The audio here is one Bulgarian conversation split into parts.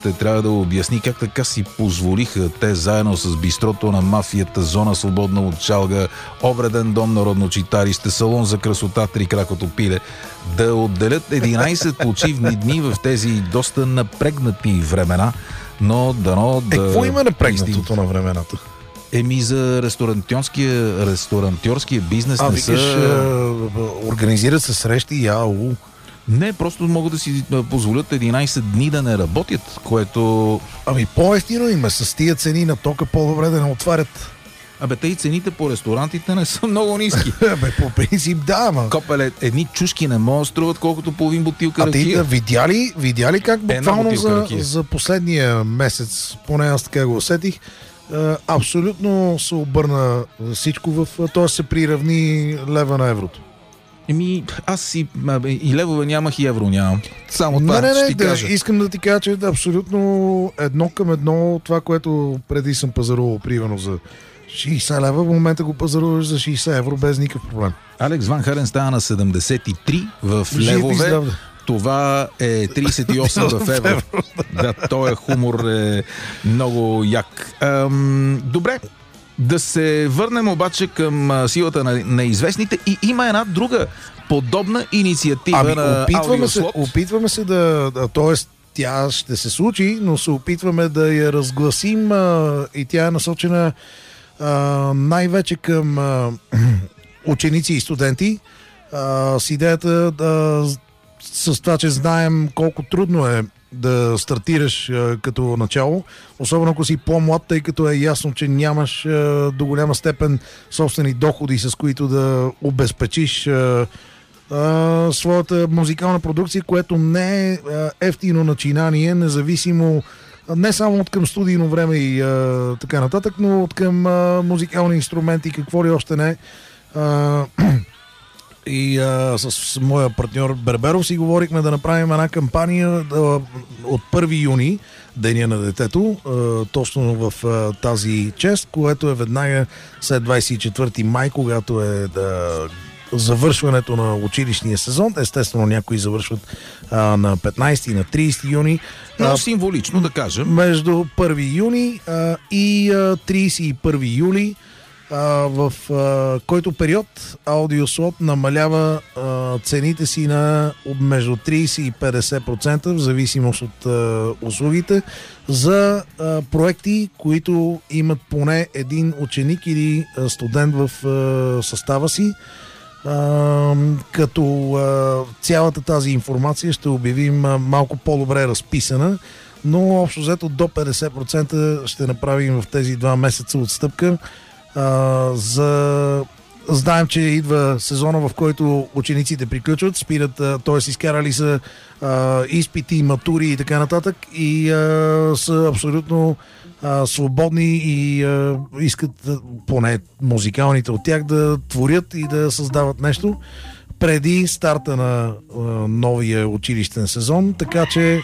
трябва да обясни как така си позволиха те заедно с бистрото на мафията, зона свободна от чалга, обреден дом народно читалище, салон за красота, трикракото пиле, да отделят 11 почивни дни в тези доста напрегнати времена, но дано да... Какво има напрегнатото на времената? За ресторантьорския бизнес не са... Организират се срещи и АУ. Не, просто могат да си позволят 11 дни да не работят, което... По-ефтино им е с тия цени на тока, по-добре да не отварят. Те и цените по ресторантите не са много ниски. По принцип да, ама... Копеле, едни чушки не могат да струват колкото половин бутилка ракия. Видя ли как буквално за последния месец, поне аз така го усетих, абсолютно се обърна всичко т.е. се приравни лева на еврото. Аз и левове нямах, и евро нямам. Само това ще ти кажа. Искам да ти кажа, че е абсолютно едно към едно това, което преди съм пазарувал примерно за 60 лева, в момента го пазаруваш за 60 евро без никакъв проблем. Алекс Ван Харен става на 73 в левове. Това е 38 в евро. Да, този хумор е много як. Добре. Да се върнем обаче към силата на неизвестните и има една друга подобна инициатива на Аудиослот. Опитваме се т.е. тя ще се случи, но се опитваме да я разгласим и тя е насочена най-вече към ученици и студенти с идеята с това, че знаем колко трудно е да стартираш като начало, особено ако си по-млад, тъй като е ясно, че нямаш до голяма степен собствени доходи, с които да обезпечиш своята музикална продукция, което не е ефтино начинание, независимо не само от към студийно време и така нататък, но от към музикални инструменти, какво ли още не. И с моя партньор Берберов си говорихме да направим една кампания от 1 юни, Деня на детето, точно в тази чест, което е веднага след 24 май, когато е завършването на училищния сезон. Естествено, някои завършват на 15 и на 30 юни. Но символично да кажем. Между 1 юни и 31 юли, в който период Аудиослот намалява цените си на между 30 и 50% в зависимост от услугите за проекти, които имат поне един ученик или студент в състава си. Като цялата тази информация ще обявим малко по-добре разписана, но общо взето до 50% ще направим в тези 2 месеца отстъпка. Знаем, че идва сезона, в който учениците приключват, спират, т.е. изкарали са изпити, матури и така нататък и са абсолютно свободни и искат поне музикалните от тях да творят и да създават нещо преди старта на новия училищен сезон, така че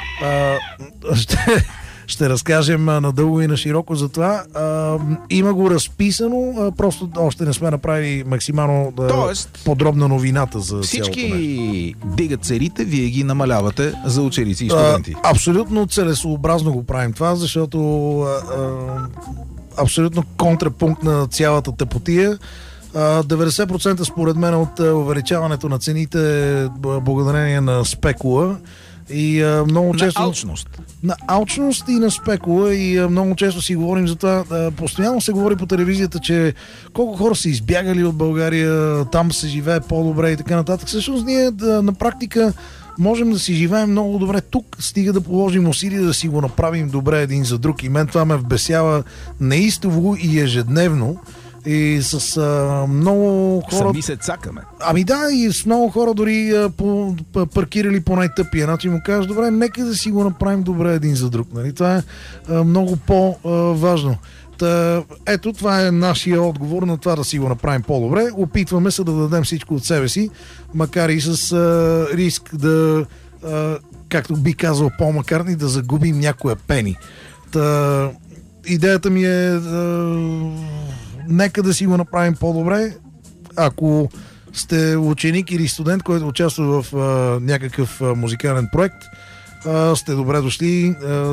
ще разкажем надълго и на широко за това. Има го разписано, просто още не сме направили максимално подробна новината за всички дигат цените, вие ги намалявате за ученици и студенти. Абсолютно целесообразно го правим това, защото абсолютно контрапункт на цялата тъпотия. 90% според мен от увеличаването на цените благодарение на спекула и много често... На алчност и на спекула и много често си говорим за това. Постоянно се говори по телевизията, че колко хора са избягали от България, там се живее по-добре и така нататък. Всъщност ние на практика можем да си живеем много добре тук, стига да положим усилия да си го направим добре един за друг. И мен това ме вбесява неистово и ежедневно. И с много хора... Сами се цакаме. И с много хора дори паркирали по най-тъпия начин му кажеш, добре, нека да си го направим добре един за друг. Нали? Това е много по-важно. Ето, това е нашия отговор на това да си го направим по-добре. Опитваме се да дадем всичко от себе си, макар и с риск да, както би казал Пол Маккартни, да загубим някоя пени. Идеята ми е нека да си го направим по-добре. Ако сте ученик или студент, който участва в някакъв музикален проект, сте добре дошли.